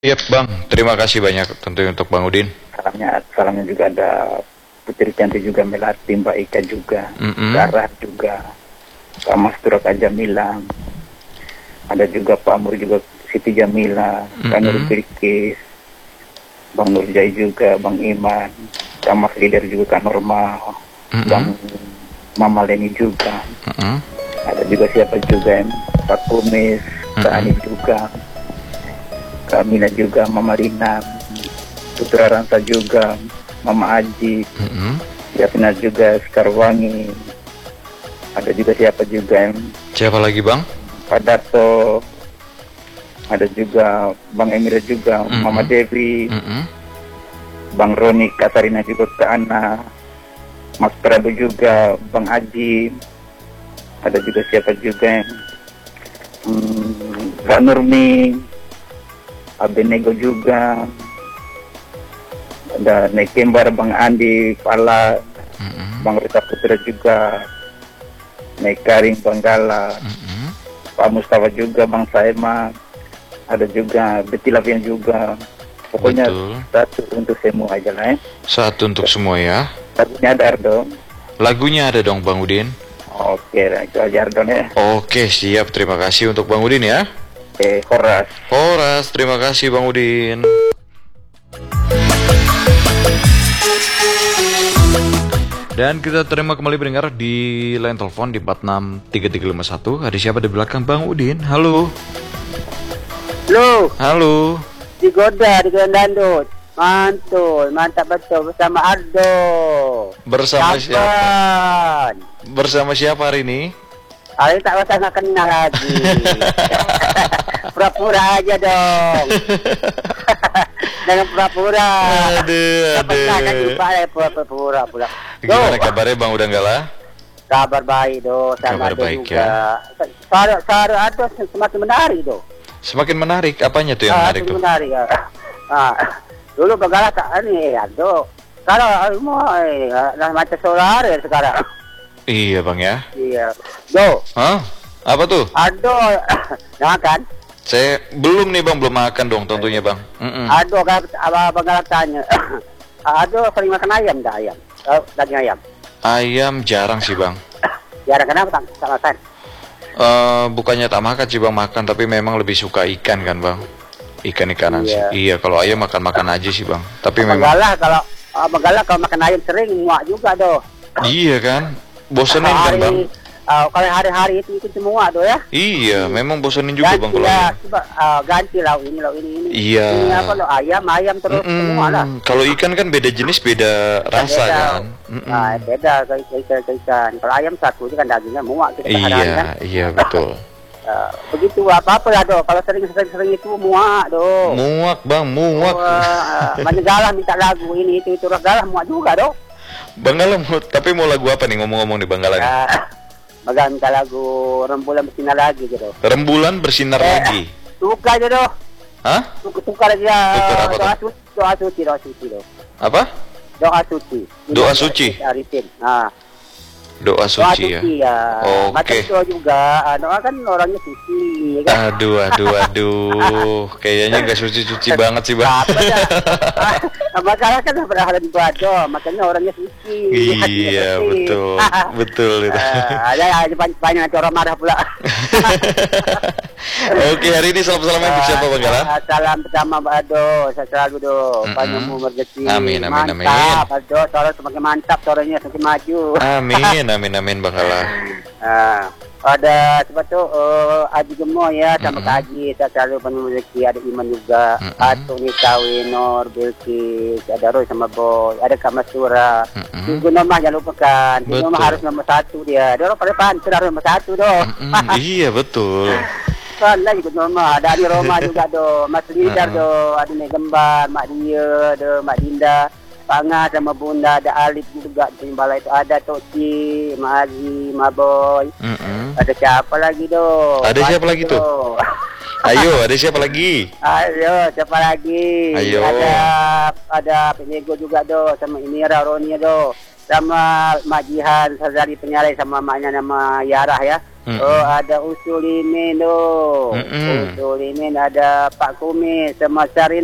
Iya Bang, terima kasih banyak tentunya untuk Bang Udin. Salamnya juga ada Putri Cantik juga, Melati, Mbak Ika juga, Sarah juga, Kak Mas Turak Jamila, ada juga Pak Amur juga, Siti Jamila, Kak Nur Birkis, Bang Nurjai juga, Bang Iman, Kak Mas Lider juga, Kak Normal, Bang Mama Leni juga, ada juga siapa juga, Pak Kumis, Kak Ani juga, Kak Mina juga, Mama Rina, Putra Ransa juga, Mama Aji, Yasina juga, Sekarwangi, ada juga siapa juga, Siapa lagi Bang? Pak Dato, ada juga Bang Emir juga, Mama Devi, Bang Roni, Katarina juga, Kak Ana, Mas Prabu juga, Bang Aji, ada juga siapa juga, Kak Nurmi, Abenego juga, ada Nekembar, Bang Andi, Pala, Bang Rita Putra juga, Nekaring, Bang Gala, Pak Mustafa juga, Bang Saima, ada juga Betty Lavian juga. Pokoknya Betul. satu untuk semua aja lah ya. Satu untuk semua ya. Lagunya ada Ardo. Lagunya ada dong Bang Udin. Oke, nah, itu aja Ardo ya. Oke siap, terima kasih untuk Bang Udin ya. Horas. Horas, terima kasih Bang Udin. Dan kita terima kembali pendengar di line telepon di 463351. Ada siapa di belakang Bang Udin? Halo. Halo, Halo. digoda di Dandut. Mantul, mantap betul bersama Ardo. Bersama siapa? Kapan? Bersama siapa hari ini? Hari tak usah nak kenal lagi. Pura-pura aja dong. Jangan pura-pura. Aduh. Kan jumpa ya pura-pura pula. Gimana kabarnya Bang Udanggala? Kabar baik do, sama Kabar Ardo baik juga. Suara Ardo semakin menarik do. Semakin menarik, apanya tuh yang menarik tuh? Menarik ya. Dulu Benggala tak ini Ardo. Sekarang mau macam solar ya sekarang. Iya Bang ya. Iya. Do. Hah? Apa tuh? Ardo makan. Saya belum nih Bang, belum makan dong tentunya Bang. Ardo kan Abang Galak tanya. Ardo sering makan ayam dah ayam. Daging ayam. Ayam jarang sih Bang. Jarang kenapa tak makan? Bukannya tak makan sih Bang, makan, tapi memang lebih suka ikan kan Bang. Ikan-ikanan sih. Iya, kalau ayam makan aja sih Bang. Tapi memang Abang Galak kalau makan ayam sering muak juga do. Iya kan? Bosenin kan Bang? Kalau hari-hari itu semua do ya. Iya, memang bosenin juga Bang kalau ayam. Coba ganti lauk ini. Iya. Ini apa lo ayam terus semua lah. Kalau ikan kan beda jenis, beda rasa kan. Beda ikan. Kalau ayam satu itu kan dagingnya muak kita hari-hari kan. Iya betul. Begitu apa lah do. Kalau sering itu muak do. Muak Bang, muak. Banyak galah minta lagu ini itu galah muak juga do. Bang Galang, tapi mau lagu apa nih ngomong-ngomong nih Bang Galang? Bagang minta lagu Rembulan Bersinar Lagi gitu. Rembulan Bersinar Lagi. Tukar aja do. Hah? Tukar aja. Tukar apa Doa suci do. Apa? Doa suci. Doa suci. Arifin. Doa suci ya. Macam Oke. itu juga. Doa kan orangnya suci. Kan? Aduh. Kayaknya nggak suci-suci banget sih Bang. Masalah kan berharap ibadah, makanya orangnya suci. Iya betul itu. Ada banyak nanti orang marah pula. Oke, hari ini salam-salaman untuk siapa Bang Galang? Salam pertama Mbak Ado, saya selalu do, panjang umur rezeki. Amin. Mantap, Ado, suara semakin mantap, suaranya semakin maju. Amin Bang Galang. Ada sebab tu Aji Gemoy ya sama Kak Haji, saya selalu penuh rezeki, ada Iman juga, Atuk Nikawi, Nur, Bilkis, ada Roy sama Boy, ada Kak Masura. Tunggu nomor jangan lupakan, tunggu nomor harus nomor 1 dia. Dia orang pada pantur harus nomor 1 doh. Iya betul. Kan lagi nomor, ada Adi Roma juga doh, Mas Lidar doh, ada Nek Gembar, Mak Dia, ada Mak Dinda. Pangah sama Bunda, ada Alif juga di balai itu, ada Toci, Mak Azi, Mak Boy. Ada siapa lagi doh? Ada siapa lagi tuh? Ayo, ada siapa lagi? Ayo, siapa lagi? Ayo. Ada Penego juga doh, sama Inira Ronia doh, sama Mak Jihan Sazali Penyalai, sama maknya nama Yarah ya. Oh, ada Usulimin loh. Usulimin, ada Pak Kumis sama Sarin.